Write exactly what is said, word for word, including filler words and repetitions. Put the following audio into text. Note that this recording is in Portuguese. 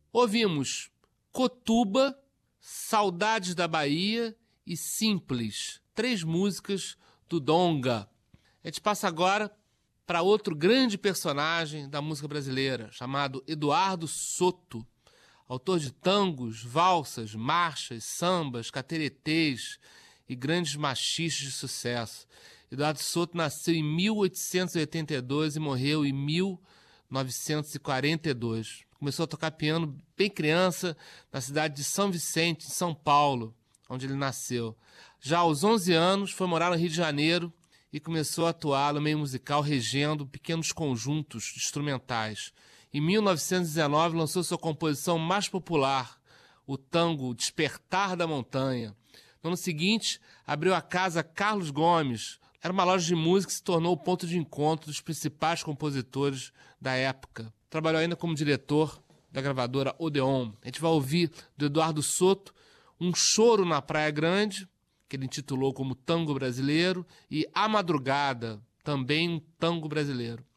Ouvimos Cotuba, Saudades da Bahia e Simples, três músicas do Donga. A gente passa agora para outro grande personagem da música brasileira, chamado Eduardo Soto, autor de tangos, valsas, marchas, sambas, cateretês e grandes machistas de sucesso. Eduardo Soto nasceu em mil oitocentos e oitenta e dois e morreu em mil novecentos e quarenta e dois. Começou a tocar piano bem criança na cidade de São Vicente, em São Paulo, onde ele nasceu. Já aos onze anos foi morar no Rio de Janeiro e começou a atuar no meio musical regendo pequenos conjuntos instrumentais. Em mil novecentos e dezenove lançou sua composição mais popular, o tango Despertar da Montanha. No ano seguinte, abriu a casa Carlos Gomes. Era uma loja de música que se tornou o ponto de encontro dos principais compositores da época. Trabalhou ainda como diretor da gravadora Odeon. A gente vai ouvir do Eduardo Soto Um Choro na Praia Grande, que ele intitulou como Tango Brasileiro, e A Madrugada, também um tango brasileiro.